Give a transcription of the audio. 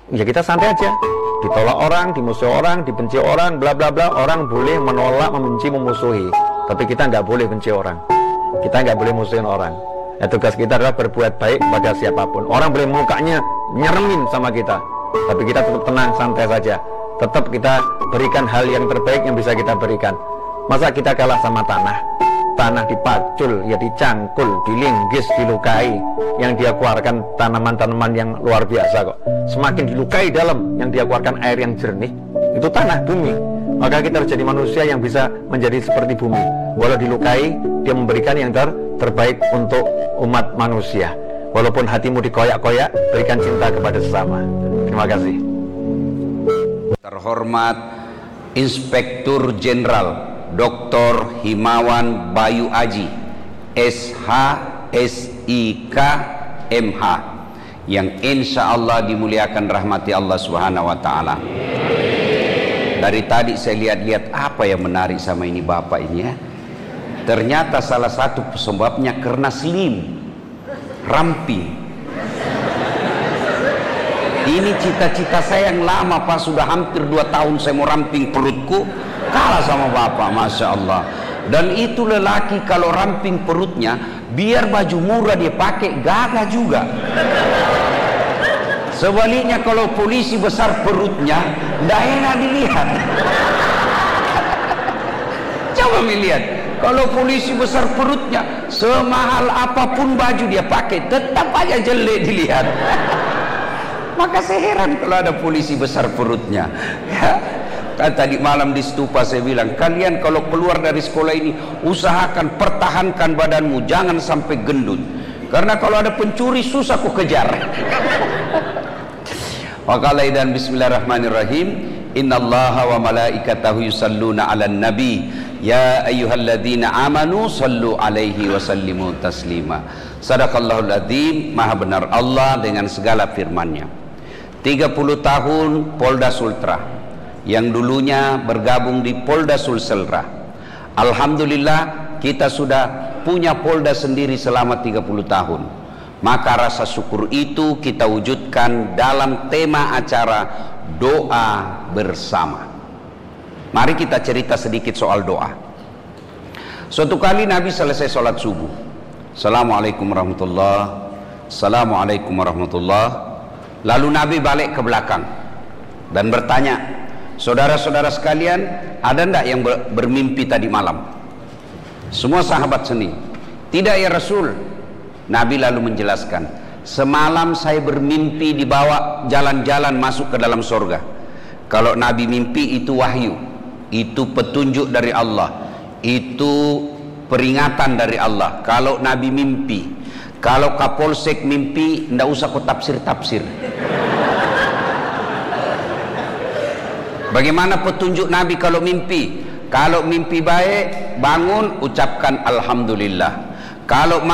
ya kita santai aja. Ditolak orang, dimusuhi orang, dibenci orang, bla bla bla. Orang boleh menolak, membenci, memusuhi, tapi kita nggak boleh benci orang. Kita nggak boleh musuhin orang. Ya, tugas kita adalah berbuat baik kepada siapapun. Orang boleh mukanya nyeremin sama kita, tapi kita tetap tenang, santai saja. Tetap kita berikan hal yang terbaik yang bisa kita berikan. Masa kita kalah sama tanah? Tanah dipacul, ya dicangkul, dilinggis, dilukai. Yang dia keluarkan tanaman-tanaman yang luar biasa kok. Semakin dilukai dalam, yang dia keluarkan air yang jernih. Itu tanah, bumi. Maka kita harus jadi manusia yang bisa menjadi seperti bumi. Walau dilukai, dia memberikan yang terbaik untuk umat manusia. Walaupun hatimu dikoyak-koyak, berikan cinta kepada sesama. Terima kasih. Terhormat Inspektur Jenderal Dr. Himawan Bayu Aji, SH, SIK, MH, yang insya Allah dimuliakan rahmati Allah Subhanahu wa Ta'ala. Dari tadi saya lihat-lihat apa yang menarik sama ini bapak ini ya. Ternyata salah satu sebabnya karena slim, ramping. Ini cita-cita saya yang lama Pak, sudah hampir 2 tahun saya mau ramping perutku, kalah sama bapak, Masya Allah. Dan itu lelaki kalau ramping perutnya, biar baju murah dia pakai gagah juga. Sebaliknya kalau polisi besar perutnya, tidak enak dilihat. Coba melihat, kalau polisi besar perutnya, semahal apapun baju dia pakai, tetap aja jelek dilihat. Maka saya heran kalau ada polisi besar perutnya. Ya. Kan tadi malam di stupa saya bilang, kalian kalau keluar dari sekolah ini, usahakan pertahankan badanmu, jangan sampai gendut. Karena kalau ada pencuri susah ku kejar. Waqalai dan bismillahirrahmanirrahim. Innallaha wa malaikatahu yusalluna 'alan nabi. Ya ayyuhalladzina amanu sallu alaihi wa sallimu taslima. Sadaqallahul adzim. Maha benar Allah dengan segala firman-Nya. 30 tahun Polda Sultra, yang dulunya bergabung di Polda Sulselra. Alhamdulillah kita sudah punya Polda sendiri selama 30 tahun. Maka rasa syukur itu kita wujudkan dalam tema acara doa bersama. Mari kita cerita sedikit soal doa. Suatu kali Nabi selesai sholat subuh, Assalamualaikum warahmatullahi, Assalamualaikum warahmatullahi. Lalu Nabi balik ke belakang dan bertanya, saudara-saudara sekalian, ada enggak yang bermimpi tadi malam? Semua sahabat sening, tidak ya Rasul. Nabi lalu menjelaskan, semalam saya bermimpi dibawa jalan-jalan masuk ke dalam surga. Kalau Nabi mimpi itu wahyu, itu petunjuk dari Allah, itu peringatan dari Allah. Kalau Nabi mimpi, kalau Kapolsek mimpi, tidak usah kau tafsir-tafsir. Bagaimana petunjuk Nabi kalau mimpi? Kalau mimpi baik, bangun, ucapkan Alhamdulillah. Kalau